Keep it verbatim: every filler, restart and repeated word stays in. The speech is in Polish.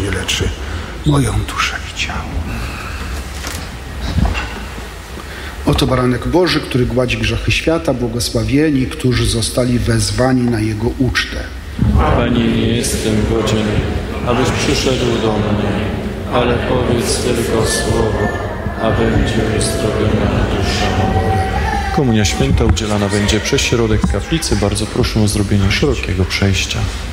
bezbożnie leczy moją duszę i ciało. Oto baranek Boży, który gładzi grzechy świata, błogosławieni, którzy zostali wezwani na Jego ucztę. Panie, nie jestem godzien, abyś przyszedł do mnie, ale powiedz tylko słowo, a będzie uzdrowiona dusza moja. Komunia Święta udzielana będzie przez środek kaplicy. Bardzo proszę o zrobienie szerokiego przejścia.